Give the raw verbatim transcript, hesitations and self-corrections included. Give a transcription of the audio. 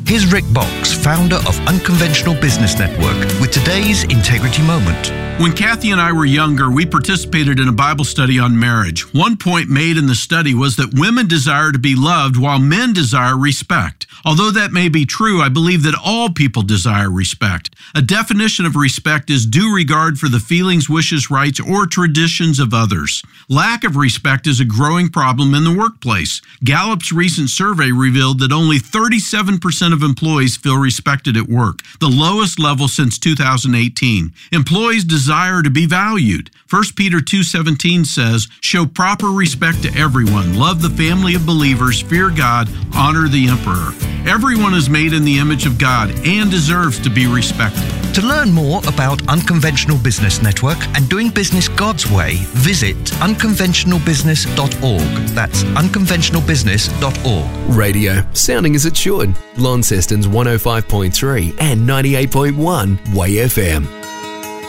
Here's Rick Box, founder of Unconventional Business Network, with today's Integrity Moment. When Kathy and I were younger, we participated in a Bible study on marriage. One point made in the study was that women desire to be loved while men desire respect. Although that may be true, I believe that all people desire respect. A definition of respect is due regard for the feelings, wishes, rights, or traditions of others. Lack of respect is a growing problem in the workplace. Gallup's recent survey revealed that only thirty-seven percent of employees feel respected at work, the lowest level since two thousand eighteen. Employees desire to be valued. First Peter two seventeen says, "Show proper respect to everyone. Love the family of believers. Fear God. Honor the emperor." Everyone is made in the image of God and deserves to be respected. To learn more about Unconventional Business Network and doing business God's way, visit unconventional business dot org. That's unconventional business dot org. Radio, sounding as it should. Launceston's one oh five point three and ninety-eight point one Way F M.